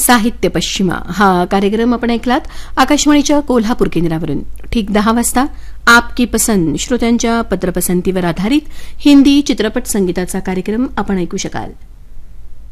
साहित्य पश्चिमा हा कार्यक्रम आपण ऐकलात आकाशवाणीच्या कोल्हापूर केंद्रावरून. ठीक 10 वाजता आपकी पसंद श्रोत्यांच्या पत्रपसंतीवर आधारित हिंदी चित्रपट संगीताचा कार्यक्रम आपण ऐकू शकाल.